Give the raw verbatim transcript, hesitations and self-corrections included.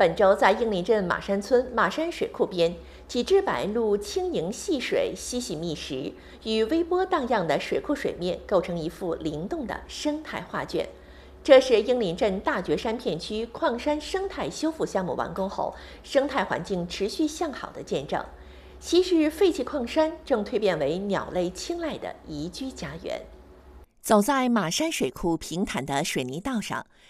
本周在英林镇马山村马山水库边，几只白鹭轻盈戏水，嬉戏觅食，与微波荡漾的水库水面构成一幅灵动的生态画卷。这是英林镇大觉山片区矿山生态修复项目完工后，生态环境持续向好的见证。昔日废弃矿山正蜕变为鸟类青睐的宜居家园。走在马山水库平坦的水泥道上，